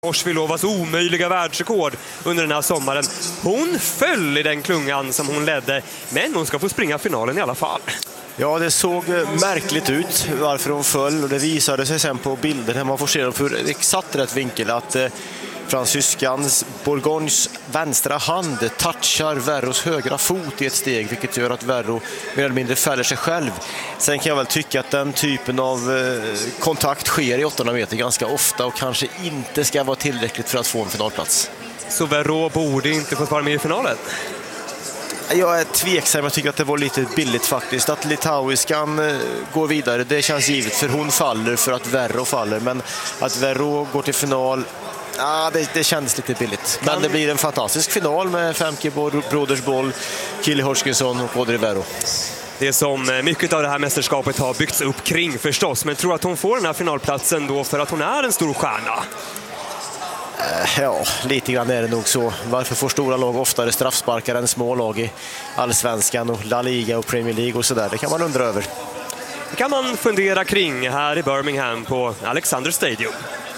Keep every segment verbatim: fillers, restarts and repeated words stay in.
Korsvilovas omöjliga världsrekord under den här sommaren. Hon föll i den klungan som hon ledde, men hon ska få springa finalen i alla fall. Ja, det såg märkligt ut varför hon föll, och det visade sig sen på bilden när man får se dem för exakt rätt vinkel att eh, fransyskans Bourgognes vänstra hand touchar Verros högra fot i ett steg, vilket gör att Verro mer eller mindre fäller sig själv. Sen kan jag väl tycka att den typen av eh, kontakt sker i åttahundra meter ganska ofta och kanske inte ska vara tillräckligt för att få en finalplats. Så Verro borde inte få vara med i finalen? Jag är tveksam, jag tycker att det var lite billigt faktiskt. Att litauiskan eh, går vidare, det känns givet, för hon faller för att Verro faller. Men att Verro går till final, ah, det, det kändes lite billigt. Men kan... det blir en fantastisk final med Femke Brodersboll, Kili Hodgkinson och Audrey Verro. Det är som mycket av det här mästerskapet har byggts upp kring förstås. Men tror att hon får den här finalplatsen då för att hon är en stor stjärna? Ja, lite grann är det nog så. Varför får stora lag oftare straffsparkar än små lag i Allsvenskan och La Liga och Premier League och sådär? Det kan man undra över. Det kan man fundera kring här i Birmingham på Alexander Stadium.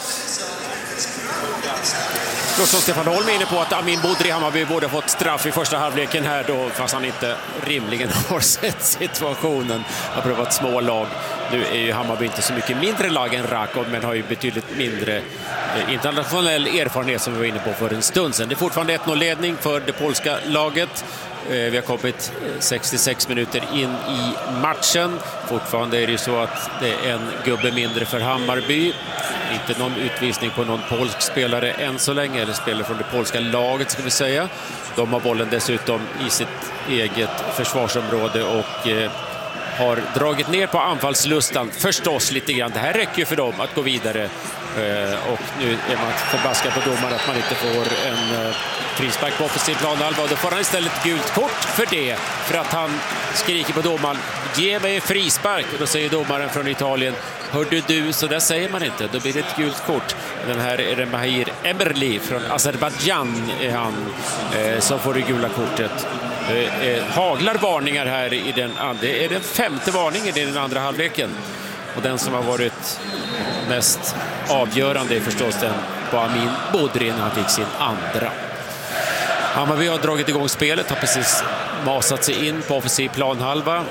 Som Stefan Holm är inne på att Amin Boudry Hammarby borde fått straff i första halvleken här då, fast han inte rimligen har sett situationen. Har prövat små lag. Nu är ju Hammarby inte så mycket mindre lag än Rakov, men har ju betydligt mindre eh, internationell erfarenhet som vi var inne på för en stund sedan. Det är fortfarande ett noll-ledning för det polska laget. Eh, vi har kommit sextiosex minuter in i matchen. Fortfarande är det ju så att det är en gubbe mindre för Hammarby. Inte någon utvisning på någon polsk spelare än så länge, eller spelare från det polska laget ska vi säga. De har bollen dessutom i sitt eget försvarsområde och eh, har dragit ner på anfallslustan förstås lite grann. Det här räcker ju för dem att gå vidare eh, och nu är man förbaskad på domaren att man inte får en eh, frispark på offensiv planhalva, och då får han istället gult kort för det, för att han skriker på domaren: ge mig en frispark. Och då säger domaren från Italien: hörde du, så där säger man inte. Då blir det ett gult kort. Den här är det Mahir Emerli från Azerbaijan är han eh, som får det gula kortet. Eh, eh, haglar varningar här i den andra. Det är den femte varningen i den andra halvleken. Och den som har varit mest avgörande är förstås den på Amin Boudry när han fick sin andra. Hammarby har dragit igång spelet, har precis masat sig in på offensiv planhalva.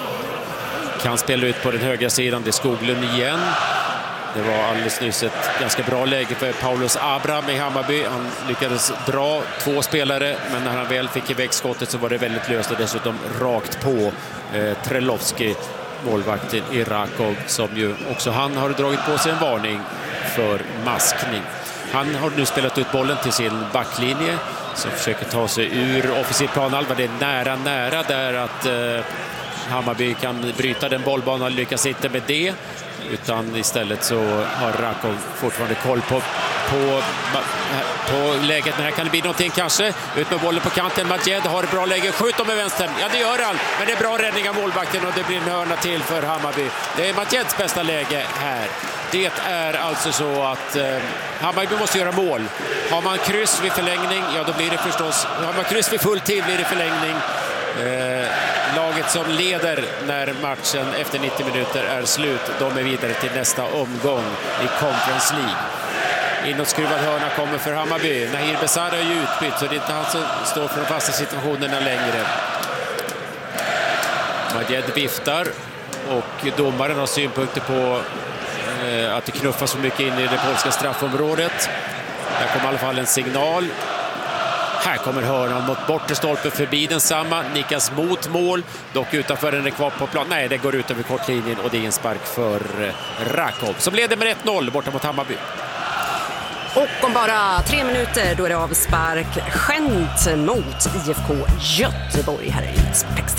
Kan spela ut på den högra sidan, det är Skoglund igen. Det var alldeles nyss ett ganska bra läge för Paulus Abraham i Hammarby. Han lyckades dra två spelare, men när han väl fick iväg skottet så var det väldigt löst och dessutom rakt på eh, Trelovski, målvakten i Rakov, som ju också han har dragit på sig en varning för maskning. Han har nu spelat ut bollen till sin backlinje som försöker ta sig ur offensiv planhalva. Det är nära, nära där att eh, Hammarby kan bryta den bollbanan, lyckas inte med det, utan istället så har Rakov fortfarande koll på, på, på läget. Men här kan det bli någonting kanske. Ut med bollen på kanten. Majed har ett bra läge. Skjuter med vänstern. Ja, det gör han. Men det är bra räddning av målvakten och det blir en hörna till för Hammarby. Det är Majeds bästa läge här. Det är alltså så att eh, Hammarby måste göra mål. Har man kryss vid förlängning, ja då blir det förstås... Har man kryss vid full tid blir det förlängning. Eh, laget som leder när matchen efter nittio minuter är slut, de är vidare till nästa omgång i Conference League. Inåtskruvad hörna kommer för Hammarby. Nahir Besara är ju utbytt, så det är inte han som står för de fasta situationerna längre. Majed viftar och domaren har synpunkter på eh, att det knuffar så mycket in i det polska straffområdet. Här kommer i alla fall en signal. Här kommer hörnan mot bortre stolpen förbi densamma. Nickas mot mål. Dock utanför den är kvar på plan. Nej, det går ut över kortlinjen och det är en spark för Rakov som leder med ett noll borta mot Hammarby. Och om bara tre minuter då är det avspark Gent mot I F K Göteborg här i Spex.